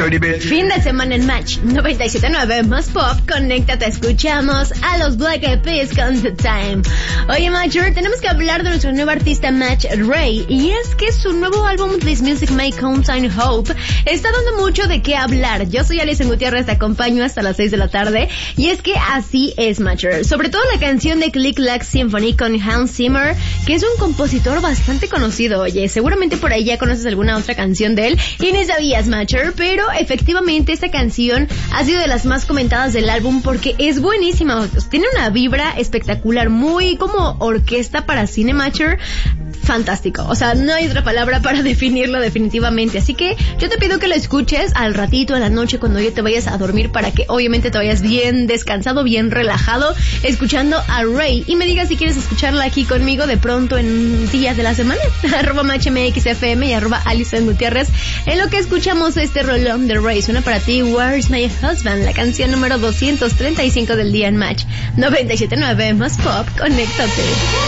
Fin de semana en Match 97.9 más pop. Conéctate, escuchamos a los Black Eyed Peas con The Time. Oye, Matcher, tenemos que hablar de nuestro nuevo artista Match Ray. Y es que su nuevo álbum This Music May Contain Hope está dando mucho de qué hablar. Yo soy Alison Gutiérrez, te acompaño hasta las 6 de la tarde. Y es que así es, Matcher. Sobre todo la canción de Click Clack Symphony con Hans Zimmer, que es un compositor bastante conocido. Oye, seguramente por ahí ya conoces alguna otra canción de él y ni sabías, Matcher, pero efectivamente esta canción ha sido de las más comentadas del álbum porque es buenísima. Tiene una vibra espectacular, muy como orquesta para cine, Matcher. Fantástico, o sea, no hay otra palabra para definirlo definitivamente, así que yo te pido que lo escuches al ratito, a la noche, cuando ya te vayas a dormir, para que obviamente te vayas bien descansado, bien relajado, escuchando a Ray, y me digas si quieres escucharla aquí conmigo de pronto en días de la semana, @MatchMXFM y @Alison Gutiérrez, en lo que escuchamos este rolón de Ray. Suena para ti Where's My Husband, la canción número 235 del día en Match 97.9 más pop. Conéctate.